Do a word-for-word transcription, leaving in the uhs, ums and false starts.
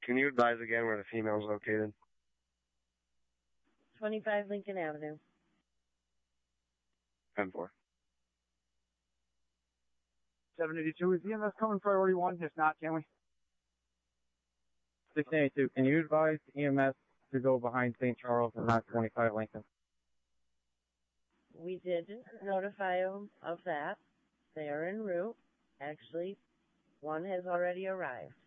Can you advise again where the female is located? twenty-five Lincoln Avenue. ten four. seven eighty-two, is E M S coming priority one? If not, can we? six eighty-two, can you advise E M S to go behind Saint Charles and not twenty-five Lincoln? We did notify them of that. They are en route. Actually, one has already arrived.